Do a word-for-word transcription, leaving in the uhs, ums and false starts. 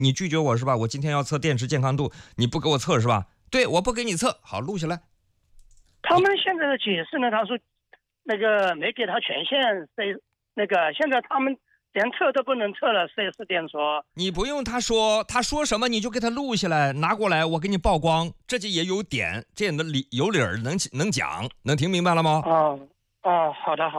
你拒绝我是吧？我今天要测电池健康度，你不给我测是吧？对，我不给你测，好，录下来。 他们现在的解释呢，他说那个没给他权限，谁那个现在他们连测都不能测了。四 S 店说你不用他说，他说什么你就给他录下来，拿过来，我给你曝光，这就也有点，这也能理有理儿，能能讲，能听明白了吗？ 哦哦，好的好的。